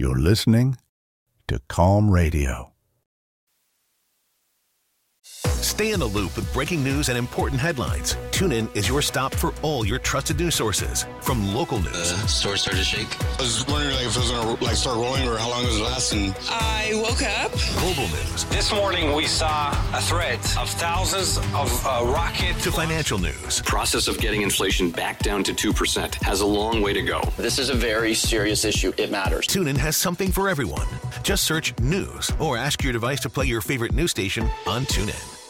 You're listening to Calm Radio. Stay in the loop with breaking news and important headlines. TuneIn is your stop for all your trusted news sources. From local news. The store started to shake. I was wondering if it was going to start rolling or how long it was lasting. I woke up. Global news. This morning we saw a threat of thousands of rockets. To financial news. The process of getting inflation back down to 2% has a long way to go. This is a very serious issue. It matters. TuneIn has something for everyone. Just search news or ask your device to play your favorite news station on TuneIn.